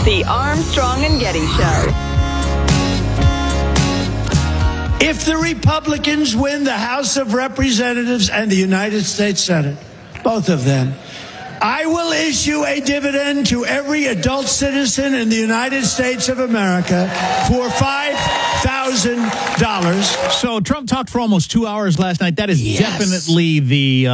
The Armstrong and Getty Show. If the Republicans win the House of Representatives and the United States Senate, both of them, I will issue a dividend to every adult citizen in the United States of America for $5,000. So Trump talked for almost 2 hours last night. That is definitely the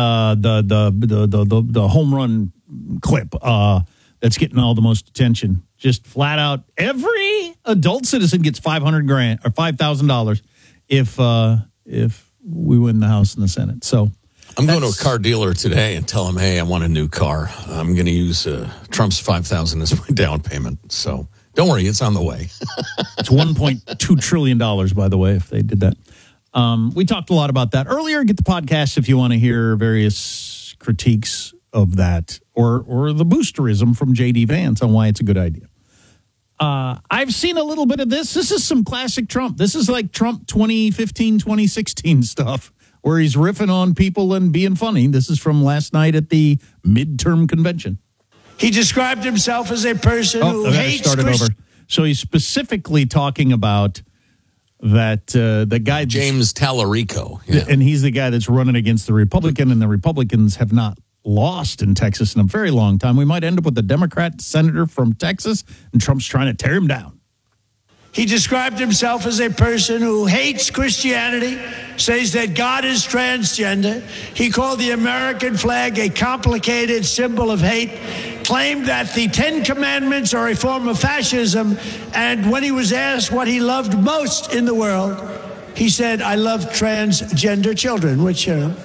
home run clip that's getting all the most attention. Just flat out, every adult citizen gets $500,000 or $5,000 if we win the House and the Senate. So. I'm going to a car dealer today and tell him, hey, I want a new car. I'm going to use Trump's $5,000 as my down payment. So don't worry, it's on the way. It's $1.2 trillion, by the way, if they did that. We talked a lot about that earlier. Get the podcast if you want to hear various critiques of that or the boosterism from J.D. Vance on why it's a good idea. I've seen a little bit of this. This is some classic Trump. This is like Trump 2015, 2016 stuff, where he's riffing on people and being funny. This is from last night at the midterm convention. He described himself as a person who hates over. So he's specifically talking about that the guy James Tallarico, and he's the guy that's running against the Republican, and the Republicans have not lost in Texas in a very long time. We might end up with a Democrat senator from Texas, and Trump's trying to tear him down. He described himself as a person who hates Christianity, says that God is transgender. He called the American flag a complicated symbol of hate, claimed that the Ten Commandments are a form of fascism, and when he was asked what he loved most in the world, he said, I love transgender children, which,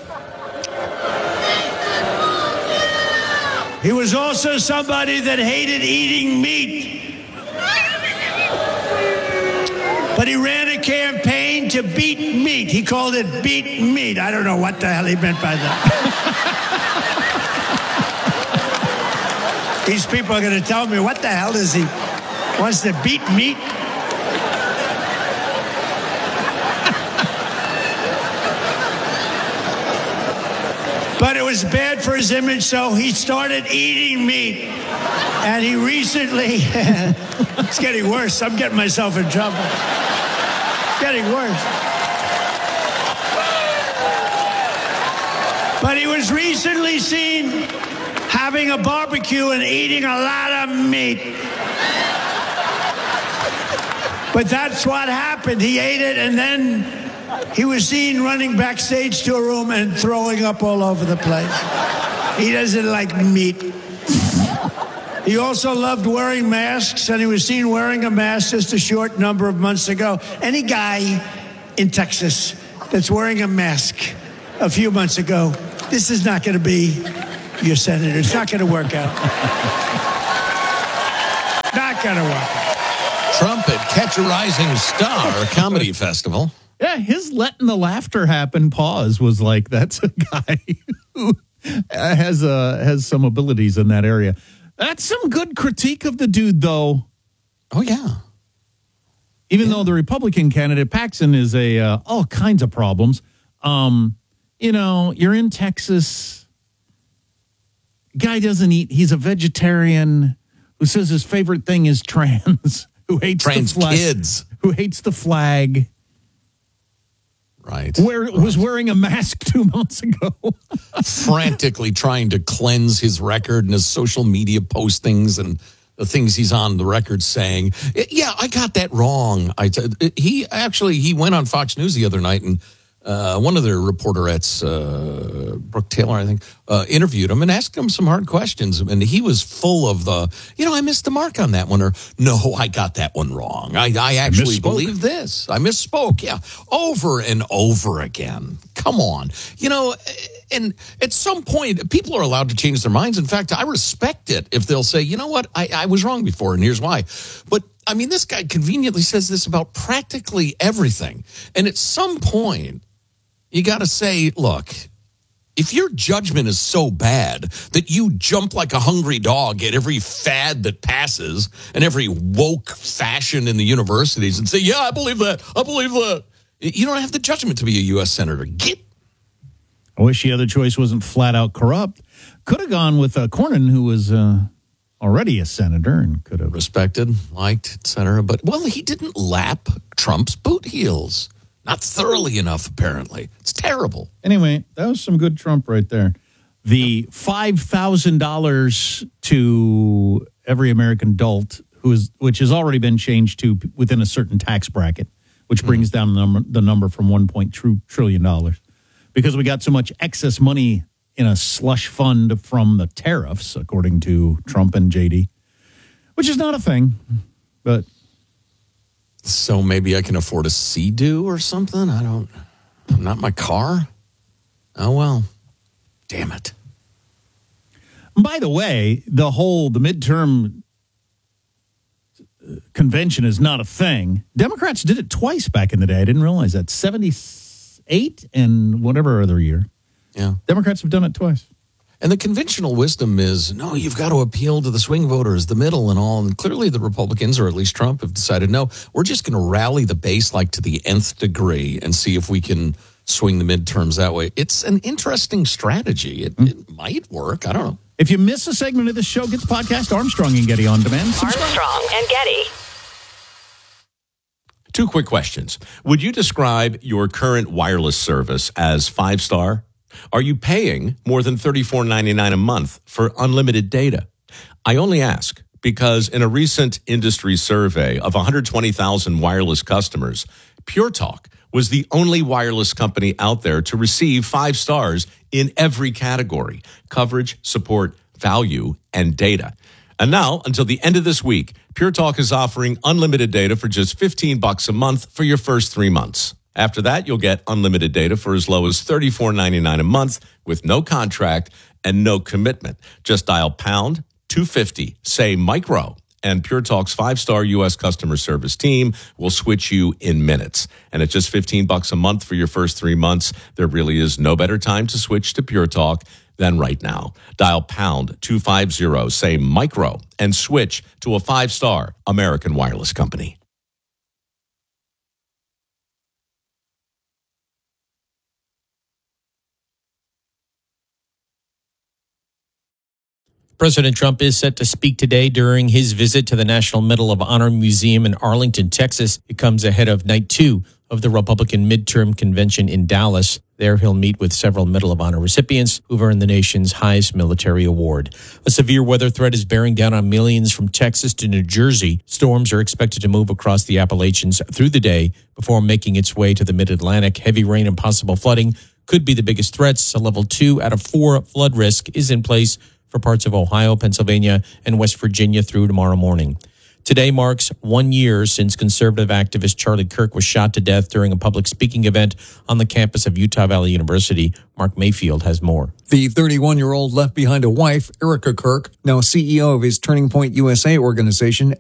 He was also somebody that hated eating meat. But he ran a campaign to beat meat. He called it beat meat. I don't know what the hell he meant by that. These people are going to tell me, what the hell does he wants to beat meat? But it was bad for his image, so he started eating meat. And he recently, it's getting worse. I'm getting myself in trouble. Getting worse. But he was recently seen having a barbecue and eating a lot of meat. But that's what happened. He ate it, and then he was seen running backstage to a room and throwing up all over the place. He doesn't like meat. He also loved wearing masks, and he was seen wearing a mask just a short number of months ago. Any guy in Texas that's wearing a mask a few months ago, this is not going to be your senator. It's not going to work out. Not going to work out. Trump at Catch a Rising Star Comedy Festival. Yeah, his letting the laughter happen pause was like, that's a guy who has some abilities in that area. That's some good critique of the dude, though. Oh, yeah. Even though the Republican candidate, Paxton, is all kinds of problems. You're in Texas. Guy doesn't eat. He's a vegetarian who says his favorite thing is trans, who hates trans the flag, kids, who hates the flag. Right. Was wearing a mask 2 months ago. Frantically trying to cleanse his record and his social media postings and the things he's on the record saying, yeah, I got that wrong. He went on Fox News the other night, and one of their reporterettes, Brooke Taylor, I think, interviewed him and asked him some hard questions. And he was full of I missed the mark on that one. Or, no, I got that one wrong. I actually believe this. I misspoke. Yeah. Over and over again. Come on. And at some point, people are allowed to change their minds. In fact, I respect it if they'll say, you know what, I was wrong before, and here's why. But, I mean, this guy conveniently says this about practically everything. And at some point, you got to say, look, if your judgment is so bad that you jump like a hungry dog at every fad that passes and every woke fashion in the universities and say, yeah, I believe that. You don't have the judgment to be a U.S. Senator. I wish the other choice wasn't flat out corrupt. Could have gone with Cornyn, who was already a senator and could have. Respected, liked, etc. But, well, he didn't lap Trump's boot heels. Not thoroughly enough, apparently. It's terrible. Anyway, that was some good Trump right there. The $5,000 to every American adult, which has already been changed to within a certain tax bracket, which brings down the number from $1.2 trillion. Because we got so much excess money in a slush fund from the tariffs, according to Trump and JD, which is not a thing, but. So maybe I can afford a Sea-Doo or something? Not my car? Oh, well, damn it. By the way, the midterm convention is not a thing. Democrats did it twice back in the day. I didn't realize that. 78 and whatever other year. Yeah. Democrats have done it twice. And the conventional wisdom is, no, you've got to appeal to the swing voters, the middle and all. And clearly the Republicans, or at least Trump, have decided, no, we're just going to rally the base like to the nth degree and see if we can swing the midterms that way. It's an interesting strategy. It might work. I don't know. If you miss a segment of this show, get the podcast Armstrong and Getty on demand. Armstrong and Getty. 2 quick questions. Would you describe your current wireless service as 5-star? Are you paying more than $34.99 a month for unlimited data? I only ask because in a recent industry survey of 120,000 wireless customers, Pure Talk was the only wireless company out there to receive 5 stars in every category: coverage, support, value, and data. And now, until the end of this week, Pure Talk is offering unlimited data for just $15 a month for your first 3 months. After that, you'll get unlimited data for as low as $34.99 a month with no contract and no commitment. Just dial pound 250, say micro, and Pure Talk's 5-star U.S. customer service team will switch you in minutes. And at just $15 a month for your first 3 months, there really is no better time to switch to Pure Talk than right now. Dial pound 250, say micro, and switch to a 5-star American wireless company. President Trump is set to speak today during his visit to the National Medal of Honor Museum in Arlington, Texas. It comes ahead of night 2 of the Republican midterm convention in Dallas. There he'll meet with several Medal of Honor recipients who've earned the nation's highest military award. A severe weather threat is bearing down on millions from Texas to New Jersey. Storms are expected to move across the Appalachians through the day before making its way to the mid-Atlantic. Heavy rain and possible flooding could be the biggest threats. A level 2 out of 4 flood risk is in place for parts of Ohio, Pennsylvania, and West Virginia through tomorrow morning. Today marks 1 year since conservative activist Charlie Kirk was shot to death during a public speaking event on the campus of Utah Valley University. Mark Mayfield has more. The 31-year-old left behind a wife, Erica Kirk, now CEO of his Turning Point USA organization,